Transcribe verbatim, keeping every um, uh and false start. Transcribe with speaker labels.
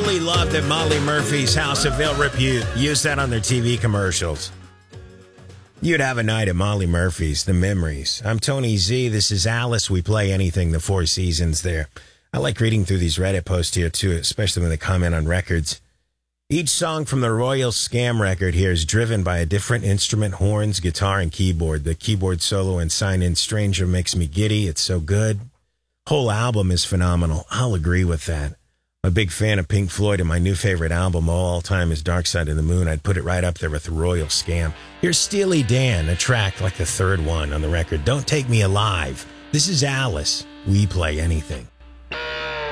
Speaker 1: absolutely love that Molly Murphy's House of Ill Repute used that on their T V commercials. You'd have a night at Molly Murphy's, the memories. I'm Tony Z. This is Alice. We play anything, the Four Seasons there. I like reading through these Reddit posts here, too, especially when they comment on records. Each song from the Royal Scam record here is driven by a different instrument, horns, guitar, and keyboard. The keyboard solo in Sign In Stranger makes me giddy. It's so good. Whole album is phenomenal. I'll agree with that. I'm a big fan of Pink Floyd, and my new favorite album of all time is Dark Side of the Moon. I'd put it right up there with the Royal Scam. Here's Steely Dan, a track like the third one on the record. Don't Take Me Alive. This is Alice. We play anything.